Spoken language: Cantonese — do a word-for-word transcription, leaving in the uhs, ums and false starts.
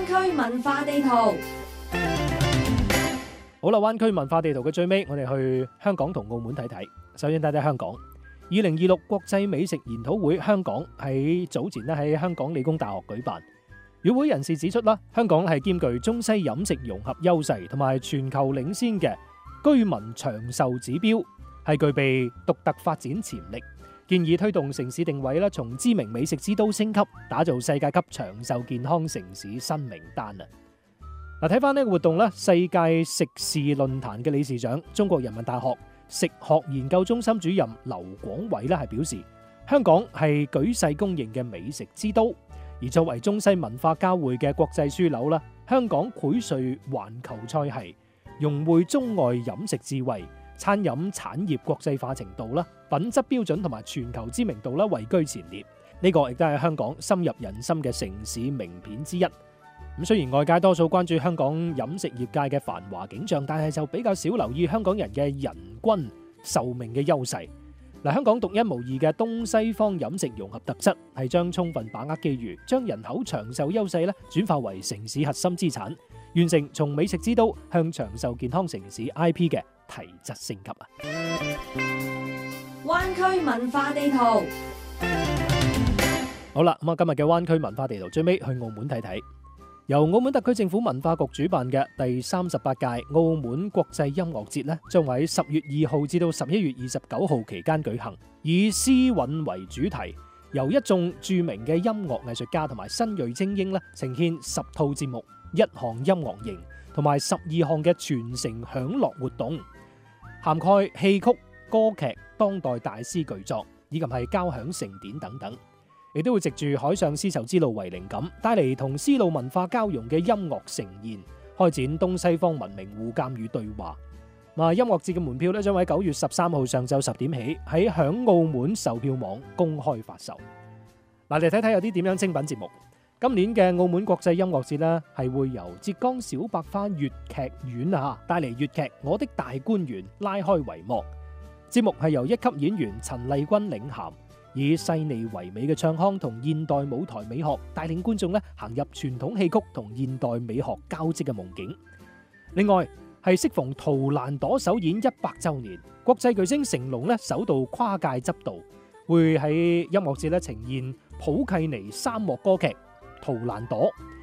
灣區文化地圖。 好啦，灣區文化地圖嘅最尾，我哋去香港同澳門睇睇。首先睇睇香港，二零二六國際美食研討會香港喺早前咧喺香港理工大學舉辦。與會人士指出啦，香港係兼具中西飲食融合優勢同埋全球領先嘅居民長壽指標，係具備獨特發展潛力。建議推動城市定位啦，從知名美食之都升級，打造世界級長壽健康城市新名單啊！嗱，睇翻呢個活動咧，世界食事論壇嘅理事長、中國人民大學食學研究中心主任劉廣偉咧係表示，香港係舉世公認嘅美食之都，而作為中西文化交匯嘅國際樞紐啦，香港薈萃環球菜系，融匯中外飲食智慧，餐飲產業國際化程度啦、品質標準同埋全球知名度啦位居前列，呢個亦都係香港深入人心嘅城市名片之一。咁雖然外界多數關注香港飲食業界嘅繁華景象，但係就比較少留意香港人嘅人均壽命嘅優勢。嗱，香港獨一無二嘅東西方飲食融合特質，係將充分把握機遇，將人口長壽優勢咧轉化為城市核心資產，完成從美食之都向長壽健康城市 I P 嘅提質升級啊！ 灣區文化地圖。 好啦，咁啊，今日嘅灣區文化地圖最尾去澳門睇睇。由澳門特區政府文化局主辦嘅第三十八屆澳門國際音樂節咧，將會喺十月二號至到十一月二十九號期間舉行，以詩韻為主題，由一眾著名嘅音樂藝術家同埋新銳精英咧，呈現十套節目、一項音樂營同埋十二項嘅傳承享樂活動，涵蓋戲曲、歌劇、當代大師巨作以及係交響盛典等等。亦都會藉住海上絲綢之路為靈感，帶嚟同絲路文化交融嘅音樂盛宴，開展東西方文明互鑑與對話。嗱，音樂節嘅門票咧將喺九月十三號上晝十點起喺響澳門售票網公開發售。嗱，嚟睇睇有啲點樣精品節目。今年嘅澳門國際音樂節呢，係會由浙江小百花粵劇院啊帶嚟粵劇《我的大觀園》拉開帷幕。節目係由一級演員陳麗君領銜，以細膩唯美嘅唱腔同現代舞台美學，帶領觀眾咧行入傳統戲曲同現代美學交織嘅夢境。另外係適逢圖蘭朵首演一百週年，國際巨星成龍咧首度跨界執導，會喺音樂節咧呈現普契尼三幕歌劇《圖蘭朵》，